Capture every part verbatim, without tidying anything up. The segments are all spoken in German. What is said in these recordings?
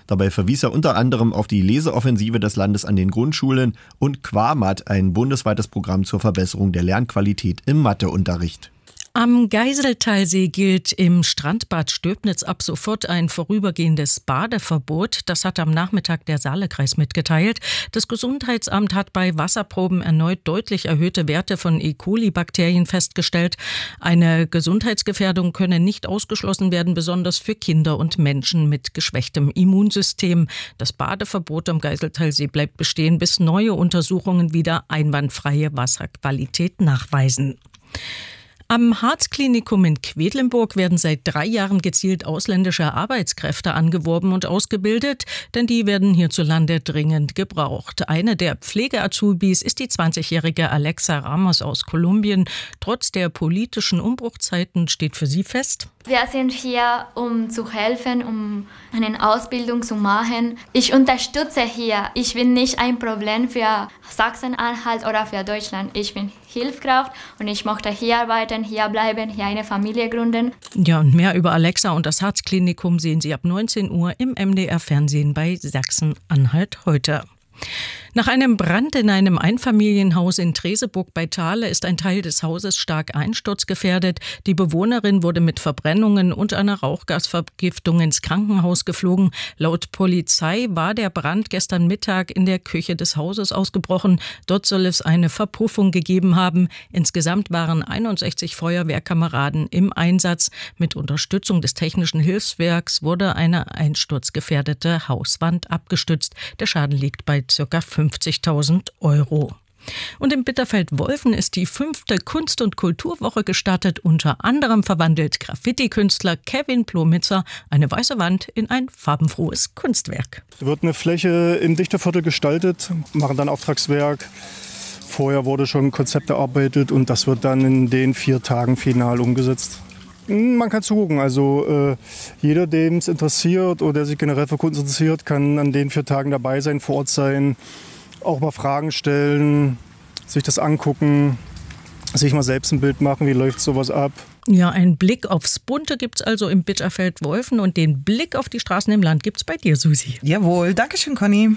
Dabei verwies er unter anderem auf die Leseoffensive des Landes an den Grundschulen und Quamat, ein bundesweites Programm zur Verbesserung der Lernqualität im Matheunterricht. Am Geiseltalsee gilt im Strandbad Stöbnitz ab sofort ein vorübergehendes Badeverbot. Das hat am Nachmittag der Saalekreis mitgeteilt. Das Gesundheitsamt hat bei Wasserproben erneut deutlich erhöhte Werte von E. coli-Bakterien festgestellt. Eine Gesundheitsgefährdung könne nicht ausgeschlossen werden, besonders für Kinder und Menschen mit geschwächtem Immunsystem. Das Badeverbot am Geiseltalsee bleibt bestehen, bis neue Untersuchungen wieder einwandfreie Wasserqualität nachweisen. Am Harzklinikum in Quedlinburg werden seit drei Jahren gezielt ausländische Arbeitskräfte angeworben und ausgebildet, denn die werden hierzulande dringend gebraucht. Eine der Pflege-Azubis ist die zwanzigjährige Alexa Ramos aus Kolumbien. Trotz der politischen Umbruchzeiten steht für sie fest: Wir sind hier, um zu helfen, um eine Ausbildung zu machen. Ich unterstütze hier. Ich bin nicht ein Problem für Sachsen-Anhalt oder für Deutschland. Ich bin Hilfskraft und ich möchte hier arbeiten, hier bleiben, hier eine Familie gründen. Ja, und mehr über Alexa und das Harzklinikum sehen Sie ab neunzehn Uhr im M D R-Fernsehen bei Sachsen-Anhalt heute. Nach einem Brand in einem Einfamilienhaus in Treseburg bei Thale ist ein Teil des Hauses stark einsturzgefährdet. Die Bewohnerin wurde mit Verbrennungen und einer Rauchgasvergiftung ins Krankenhaus geflogen. Laut Polizei war der Brand gestern Mittag in der Küche des Hauses ausgebrochen. Dort soll es eine Verpuffung gegeben haben. Insgesamt waren einundsechzig Feuerwehrkameraden im Einsatz. Mit Unterstützung des Technischen Hilfswerks wurde eine einsturzgefährdete Hauswand abgestützt. Der Schaden liegt bei ca. fünfzigtausend Euro. Und in Bitterfeld-Wolfen ist die fünfte Kunst- und Kulturwoche gestartet. Unter anderem verwandelt Graffiti-Künstler Kevin Plomitzer eine weiße Wand in ein farbenfrohes Kunstwerk. Es wird eine Fläche im Dichterviertel gestaltet, machen dann Auftragswerk. Vorher wurde schon ein Konzept erarbeitet und das wird dann in den vier Tagen final umgesetzt. Man kann zugucken, also äh, jeder, dem es interessiert oder der sich generell für Kunst interessiert, kann an den vier Tagen dabei sein, vor Ort sein, auch mal Fragen stellen, sich das angucken, sich mal selbst ein Bild machen, wie läuft sowas ab. Ja, ein Blick aufs Bunte gibt's also im Bitterfeld-Wolfen und den Blick auf die Straßen im Land gibt's bei dir, Susi. Jawohl, danke schön, Conny.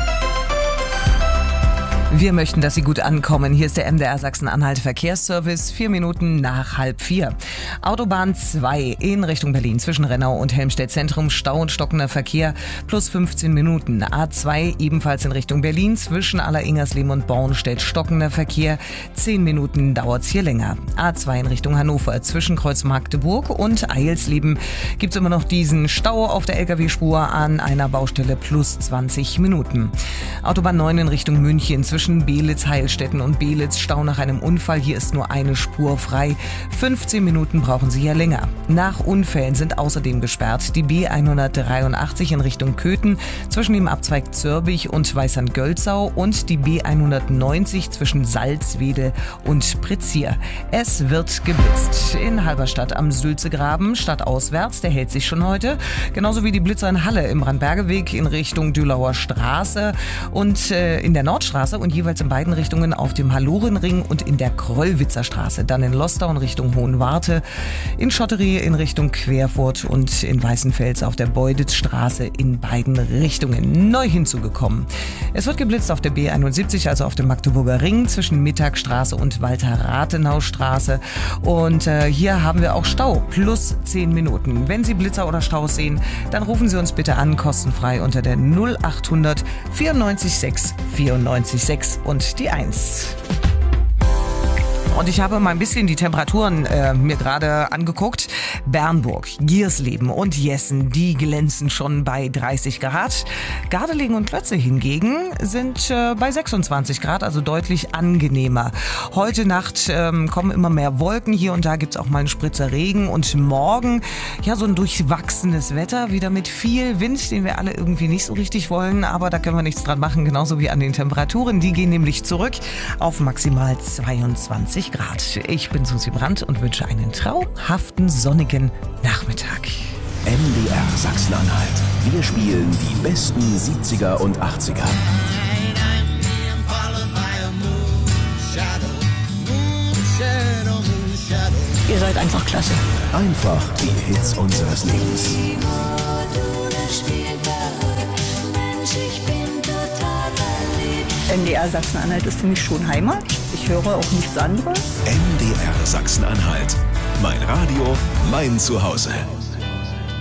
Wir möchten, dass Sie gut ankommen. Hier ist der M D R Sachsen-Anhalt Verkehrsservice, vier Minuten nach halb vier. Autobahn zwei in Richtung Berlin zwischen Rennau und Helmstedt Zentrum, Stau und stockender Verkehr plus fünfzehn Minuten. A zwei ebenfalls in Richtung Berlin zwischen Aller-Ingersleben und Bornstedt, stockender Verkehr, zehn Minuten dauert's hier länger. A zwei in Richtung Hannover zwischen Kreuz Magdeburg und Eilsleben gibt's immer noch diesen Stau auf der L K W-Spur an einer Baustelle plus zwanzig Minuten. Autobahn neun in Richtung München zwischen Belitz, Heilstätten und Belitz, Stau nach einem Unfall. Hier ist nur eine Spur frei. fünfzehn Minuten brauchen Sie ja länger. Nach Unfällen sind außerdem gesperrt die B hundertdreiundachtzig in Richtung Köthen zwischen dem Abzweig Zörbich und Weißand-Gölzau und die B hundertneunzig zwischen Salzwedel und Prezier. Es wird geblitzt. In Halberstadt am Sülzegraben, stadtauswärts, der hält sich schon heute. Genauso wie die Blitzer in Halle im Brandbergeweg in Richtung Dülauer Straße und äh, in der Nordstraße und jeweils in beiden Richtungen auf dem Hallorenring und in der Krollwitzer Straße. Dann in Lostau in Richtung Hohenwarte, in Schotterie in Richtung Querfurt und in Weißenfels auf der Beuditzstraße in beiden Richtungen. Neu hinzugekommen. Es wird geblitzt auf der B einundsiebzig, also auf dem Magdeburger Ring zwischen Mittagstraße und Walter-Rathenau-Straße. Und äh, hier haben wir auch Stau, plus zehn Minuten. Wenn Sie Blitzer oder Staus sehen, dann rufen Sie uns bitte an, kostenfrei unter der null achthundert vierundneunzig sechs vierundneunzig sechs und die eins. Und ich habe mal ein bisschen die Temperaturen äh, mir gerade angeguckt. Bernburg, Giersleben und Jessen, die glänzen schon bei dreißig Grad. Gardelegen und Klötze hingegen sind äh, bei sechsundzwanzig Grad, also deutlich angenehmer. Heute Nacht ähm, kommen immer mehr Wolken. Hier und da gibt's auch mal einen Spritzer Regen. Und morgen, ja, so ein durchwachsenes Wetter, wieder mit viel Wind, den wir alle irgendwie nicht so richtig wollen. Aber da können wir nichts dran machen, genauso wie an den Temperaturen. Die gehen nämlich zurück auf maximal zweiundzwanzig Grad. Ich bin Susi Brandt und wünsche einen traumhaften, sonnigen Nachmittag. M D R Sachsen-Anhalt. Wir spielen die besten siebziger und achtziger. Ihr seid einfach klasse. Einfach die Hits unseres Lebens. M D R Sachsen-Anhalt ist für mich schon Heimat. Ich höre auch nichts anderes. M D R Sachsen-Anhalt. Mein Radio, mein Zuhause.